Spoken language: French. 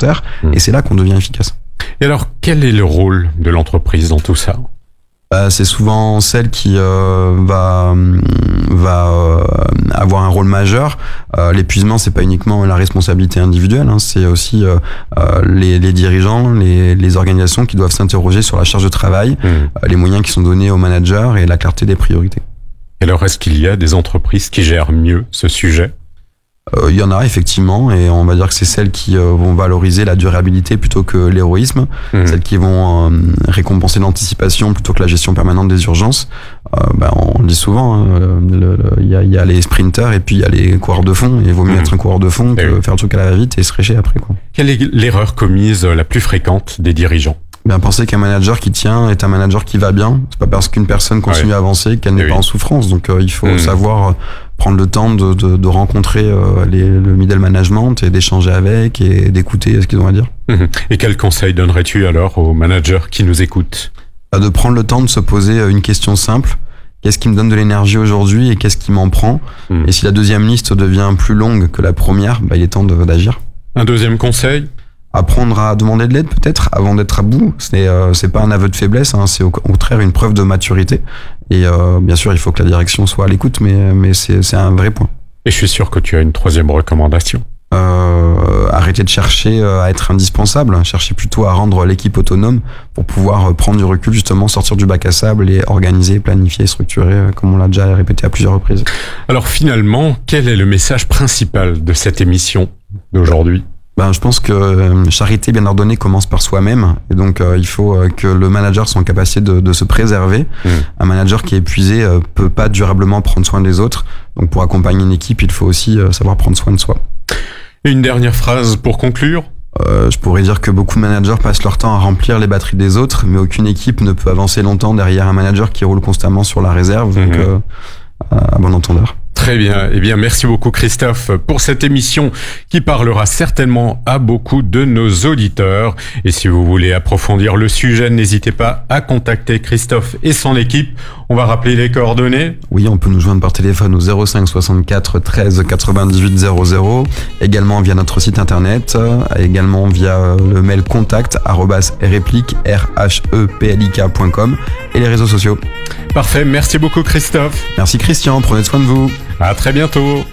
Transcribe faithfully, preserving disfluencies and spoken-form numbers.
supplémentaires, mmh. et c'est là qu'on devient efficace. Et alors, quel est le rôle de l'entreprise dans tout ça ? Euh, c'est souvent celle qui euh, va va euh, avoir un rôle majeur. Euh, l'épuisement, c'est pas uniquement la responsabilité individuelle, hein, c'est aussi euh, euh, les, les dirigeants, les, les organisations qui doivent s'interroger sur la charge de travail, mmh. euh, les moyens qui sont donnés aux managers et la clarté des priorités. Et alors, est-ce qu'il y a des entreprises qui gèrent mieux ce sujet ? Il euh, y en a effectivement, et on va dire que c'est celles qui euh, vont valoriser la durabilité plutôt que l'héroïsme, mmh. celles qui vont euh, récompenser l'anticipation plutôt que la gestion permanente des urgences. Euh, ben, on le dit souvent, il hein, y, a, y a les sprinters et puis il y a les coureurs de fond, et il vaut mieux mmh. être un coureur de fond que oui. faire le truc à la va-vite et se récher après, quoi. Quelle est l'erreur commise la plus fréquente des dirigeants ? Bien, penser qu'un manager qui tient est un manager qui va bien. C'est pas parce qu'une personne continue ouais. à avancer qu'elle n'est oui. pas en souffrance. Donc euh, il faut mmh. savoir euh, prendre le temps de, de, de rencontrer euh, les, le middle management et d'échanger avec et d'écouter ce qu'ils ont à dire. Mmh. Et quel conseil donnerais-tu alors aux managers qui nous écoutent ? De prendre le temps de se poser une question simple. Qu'est-ce qui me donne de l'énergie aujourd'hui et qu'est-ce qui m'en prend ? mmh. Et si la deuxième liste devient plus longue que la première, bah, il est temps de, d'agir. Un deuxième conseil ? Apprendre à demander de l'aide peut-être avant d'être à bout. Ce n'est euh, c'est pas un aveu de faiblesse, hein, c'est au contraire une preuve de maturité. Et euh, bien sûr, il faut que la direction soit à l'écoute, mais mais c'est c'est un vrai point. Et je suis sûr que tu as une troisième recommandation. Euh, arrêter de chercher à être indispensable, chercher plutôt à rendre l'équipe autonome pour pouvoir prendre du recul, justement sortir du bac à sable et organiser, planifier, structurer, comme on l'a déjà répété à plusieurs reprises. Alors finalement, quel est le message principal de cette émission d'aujourd'hui ? Ben, je pense que euh, charité bien ordonnée commence par soi-même, et donc euh, il faut euh, que le manager soit en capacité de, de se préserver. Mmh. Un manager qui est épuisé euh, peut pas durablement prendre soin des autres, donc pour accompagner une équipe, il faut aussi euh, savoir prendre soin de soi. Et une dernière phrase pour conclure ? Euh, je pourrais dire que beaucoup de managers passent leur temps à remplir les batteries des autres, mais aucune équipe ne peut avancer longtemps derrière un manager qui roule constamment sur la réserve, mmh. donc euh, à bon entendeur. Très bien. Eh bien, merci beaucoup Christophe pour cette émission qui parlera certainement à beaucoup de nos auditeurs. Et si vous voulez approfondir le sujet, n'hésitez pas à contacter Christophe et son équipe. On va rappeler les coordonnées. Oui, on peut nous joindre par téléphone au zéro cinq soixante-quatre treize quatre-vingt-dix-huit zéro zéro, également via notre site internet, également via le mail contact arobase replique r h e p l i k point com et les réseaux sociaux. Parfait, merci beaucoup Christophe. Merci Christian, prenez soin de vous. À très bientôt.